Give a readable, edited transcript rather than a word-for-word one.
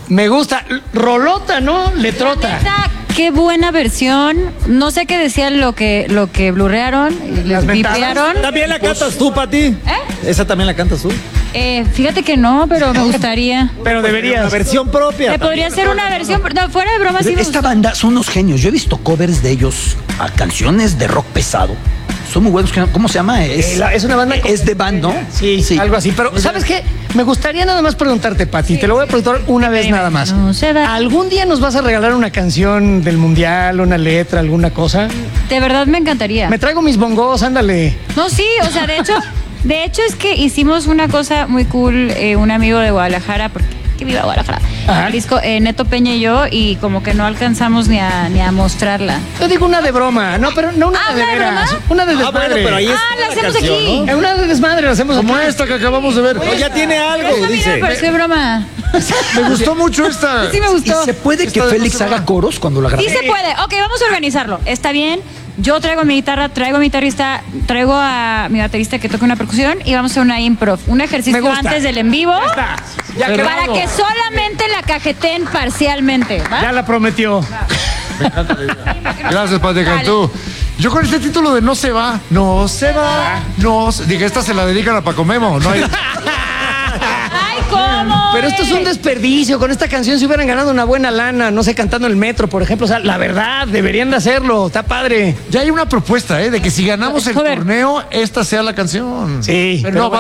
Me gusta. Rolota, ¿no? Letrota. Neta, qué buena versión. No sé qué decía lo que blurrearon, Las ventanas. vipearon. ¿También la cantas tú, Pati? ¿Esa también la cantas tú? Fíjate que no, pero me gustaría. Pero Una deberías. versión propia. Le podría hacer una versión, no, fuera de broma, sí me Esta gusta. banda son unos genios. Yo he visto covers de ellos a canciones de rock pesado. Son muy buenos. ¿Cómo se llama? Es una banda. Es de band, ¿no? Sí, algo así. Pero, ¿sabes qué? Me gustaría nada más preguntarte, Pati. Te lo voy a preguntar una vez nada más. No se va. ¿Algún día nos vas a regalar una canción del mundial, una letra, alguna cosa? De verdad me encantaría. Me traigo mis bongos, ándale. No, sí, o sea, de hecho es que hicimos una cosa muy cool, un amigo de Guadalajara, porque que viva Guadalajara, Ajá. Jalisco, Neto Peña y yo, y como que no alcanzamos ni a mostrarla. Yo digo una de broma, no, pero no una de ¿una de veras. broma? Una de desmadre. bueno, pero ahí Ah, la hacemos canción, aquí. ¿no? Una de desmadre la hacemos Como aquí. esta que acabamos de ver. No, ya tiene algo, Esta a mí no me dice. pareció broma. Me gustó mucho esta. Sí me ¿Y gustó. se puede que Esta de Félix no se haga va. coros cuando la grabe? Sí se puede. Ok, vamos a organizarlo. Está bien. Yo traigo mi guitarra, traigo a mi guitarrista, traigo a mi baterista que toque una percusión y vamos a hacer una improv. Un ejercicio Me gusta. antes del en vivo. Ya Para quedado. que solamente la cajeteen parcialmente. ¿va? Ya la prometió. Gracias, Pati Cantú. Yo con este título de No se va, no se va, no se... Dije, esta se la dedican a Paco Memo. No hay... ¡Ay, cómo! Pero esto es un desperdicio. Con esta canción se hubieran ganado una buena lana, no sé, cantando en el metro, por ejemplo. O sea, la verdad, deberían de hacerlo. Está padre. Ya hay una propuesta, de que si ganamos el Joder. torneo, esta sea la canción. Sí, Pero pero no,